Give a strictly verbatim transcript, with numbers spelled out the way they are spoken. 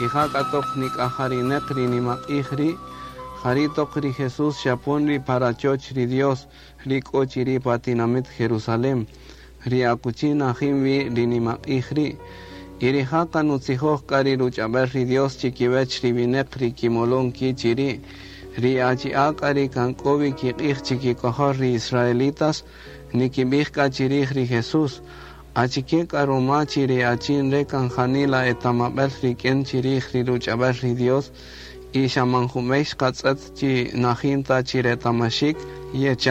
Ijakatok nik ajarinekri ni makihri, Jaritokri Jesús Shapunri para chochri Dios, Rikochiri patinamit Jerusalem, Riakuchina Jimbi Linimak Ihri, Irijaka Nutsihoh Kari Ruchaberri Dios Chiquibech Ribinekri Kimolon Kichiri, Riachi Akari Kankobi Kikich Chiquikohori Israelitas, Nikibihka Chirihri Jesús, Achikeka Romachiri Achin Rekan Janila Etamabelri Ken Chirihri Ruchaberri Dios, y Shamanjumesh Katzat Chi Najinta Chiretamashik, Yecha.